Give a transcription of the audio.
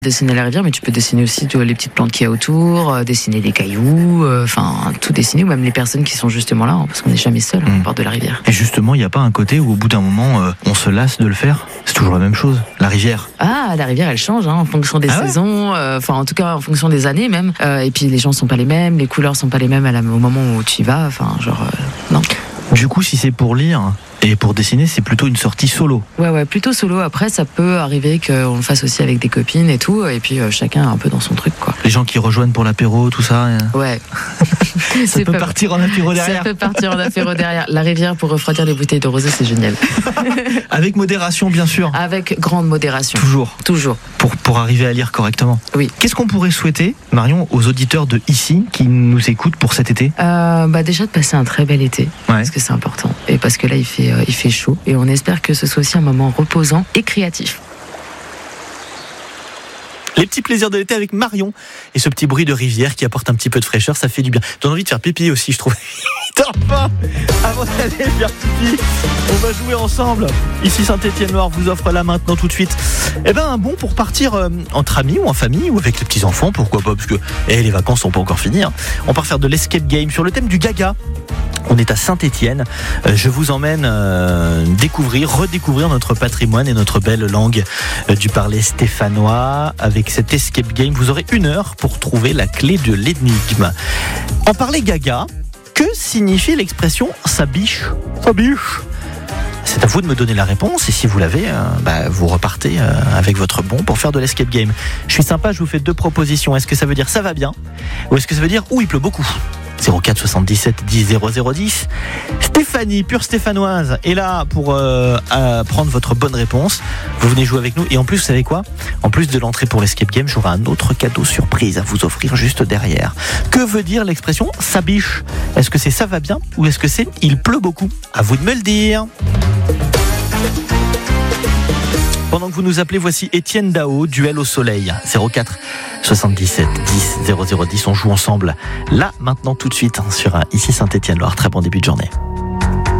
Dessiner la rivière, mais tu peux dessiner aussi les petites plantes qu'il y a autour, dessiner des cailloux, tout dessiner, ou même les personnes qui sont justement là, parce qu'on n'est jamais seul au bord de la rivière. Et justement, il n'y a pas un côté où au bout d'un moment, on se lasse de le faire ? C'est toujours la même chose, la rivière. Ah, la rivière, elle change en fonction des saisons, en tout cas en fonction des années même. Et puis les gens sont pas les mêmes, les couleurs sont pas les mêmes au moment où tu y vas, non. Du coup, si c'est pour lire et pour dessiner, c'est plutôt une sortie solo. Ouais, plutôt solo. Après, ça peut arriver qu'on le fasse aussi avec des copines et tout, et puis chacun un peu dans son truc, quoi. Les gens qui rejoignent pour l'apéro, tout ça. Ouais. Ça peut partir en apéro derrière. Ça peut partir en apéro derrière. La rivière pour refroidir les bouteilles de rosé, c'est génial. Avec modération, bien sûr. Avec grande modération. Toujours. Pour arriver à lire correctement. Oui. Qu'est-ce qu'on pourrait souhaiter, Marion, aux auditeurs de ici qui nous écoutent pour cet été ? Déjà de passer un très bel été, parce que c'est important. Et parce que là, il fait chaud. Et on espère que ce soit aussi un moment reposant et créatif. Les petits plaisirs de l'été avec Marion et ce petit bruit de rivière qui apporte un petit peu de fraîcheur, ça fait du bien. Donne envie de faire pipi aussi, je trouve. Enfin, avant d'aller faire pipi, on va jouer ensemble. Ici Saint-Étienne-Loire vous offre là maintenant tout de suite un bon pour partir entre amis ou en famille ou avec les petits enfants, pourquoi pas, parce que les vacances sont pas encore finies. On part faire de l'escape game sur le thème du gaga. On est à Saint-Étienne. Je vous emmène redécouvrir notre patrimoine et notre belle langue du parler stéphanois. Avec cet escape game, vous aurez 1 heure pour trouver la clé de l'énigme. En parler gaga, que signifie l'expression « ça biche » ? Ça biche. C'est à vous de me donner la réponse et si vous l'avez, vous repartez avec votre bon pour faire de l'escape game. Je suis sympa, je vous fais 2 propositions. Est-ce que ça veut dire « ça va bien » ou est-ce que ça veut dire « il pleut beaucoup » ? 04 77 10 00 10. Stéphanie, pure stéphanoise, est là pour prendre votre bonne réponse. Vous venez jouer avec nous et en plus, vous savez quoi ? En plus de l'entrée pour l'escape game, j'aurai un autre cadeau surprise à vous offrir juste derrière. Que veut dire l'expression « ça biche » ? Est-ce que c'est « ça va bien » ou est-ce que c'est « il pleut beaucoup » ? À vous de me le dire. Pendant que vous nous appelez, voici Étienne Dao, Duel au soleil, 04 77 10 00 10. On joue ensemble là, maintenant, tout de suite, sur Ici Saint-Étienne-Loire. Très bon début de journée.